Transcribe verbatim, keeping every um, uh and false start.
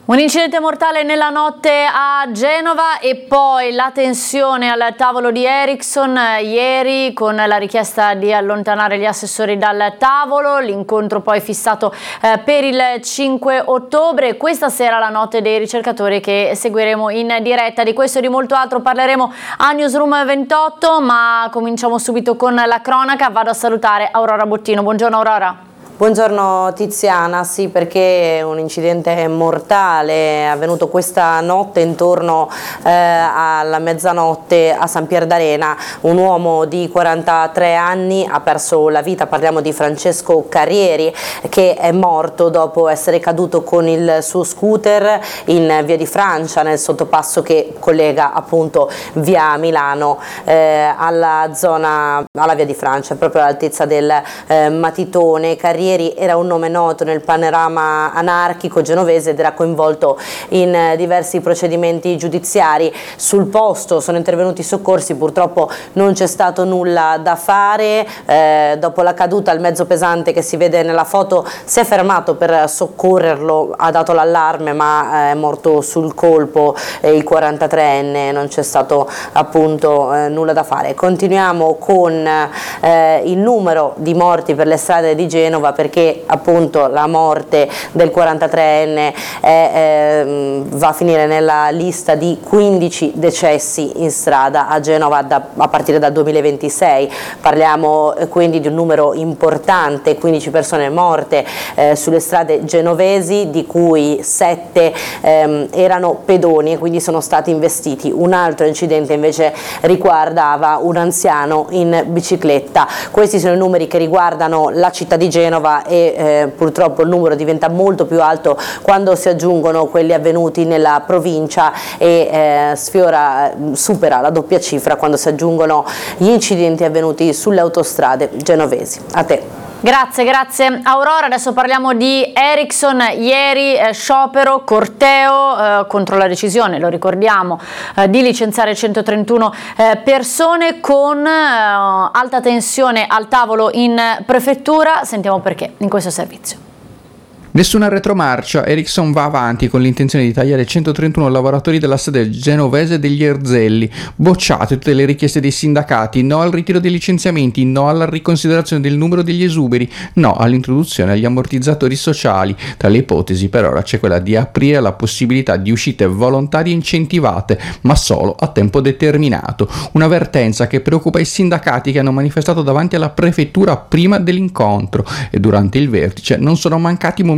Un incidente mortale nella notte a Genova e poi la tensione al tavolo di Ericsson ieri con la richiesta di allontanare gli assessori dal tavolo, l'incontro poi fissato eh, per il cinque ottobre. Questa sera la notte dei ricercatori che seguiremo in diretta. Di questo e di molto altro parleremo a Newsroom ventotto, ma cominciamo subito con la cronaca. Vado a salutare Aurora Bottino. Buongiorno Aurora. Buongiorno Tiziana, sì, perché un incidente mortale è avvenuto questa notte intorno eh, alla mezzanotte a San Pier d'Arena. Un uomo di quarantatré anni ha perso la vita, parliamo di Francesco Carrieri, che è morto dopo essere caduto con il suo scooter in via di Francia, nel sottopasso che collega appunto via Milano eh, alla zona, alla via di Francia, proprio all'altezza del eh, Matitone. Carrieri era un nome noto nel panorama anarchico genovese ed era coinvolto in diversi procedimenti giudiziari. Sul posto sono intervenuti i soccorsi, purtroppo non c'è stato nulla da fare. Eh, dopo la caduta il mezzo pesante che si vede nella foto si è fermato per soccorrerlo, ha dato l'allarme ma è morto sul colpo eh, il quarantatreenne, non c'è stato appunto eh, nulla da fare. Continuiamo con eh, il numero di morti per le strade di Genova, perché appunto la morte del quarantatreenne è, eh, va a finire nella lista di quindici decessi in strada a Genova da, a partire dal duemilaventisei. Parliamo eh, quindi di un numero importante, quindici persone morte eh, sulle strade genovesi, di cui sette ehm, erano pedoni e quindi sono stati investiti. Un altro incidente invece riguardava un anziano in bicicletta. Questi sono i numeri che riguardano la città di Genova e eh, purtroppo il numero diventa molto più alto quando si aggiungono quelli avvenuti nella provincia e eh, sfiora, supera la doppia cifra quando si aggiungono gli incidenti avvenuti sulle autostrade genovesi. A te. Grazie, grazie Aurora. Adesso parliamo di Ericsson. Ieri eh, sciopero, corteo eh, contro la decisione, lo ricordiamo, eh, di licenziare centotrentuno eh, persone con eh, alta tensione al tavolo in prefettura. Sentiamo perché in questo servizio. Nessuna retromarcia, Ericsson va avanti con l'intenzione di tagliare centotrentuno lavoratori della sede genovese degli Erzelli. Bocciate tutte le richieste dei sindacati, no al ritiro dei licenziamenti, no alla riconsiderazione del numero degli esuberi, no all'introduzione agli ammortizzatori sociali. Tra le ipotesi per ora c'è quella di aprire la possibilità di uscite volontarie incentivate, ma solo a tempo determinato. Un'avvertenza che preoccupa i sindacati che hanno manifestato davanti alla prefettura prima dell'incontro e durante il vertice non sono mancati momenti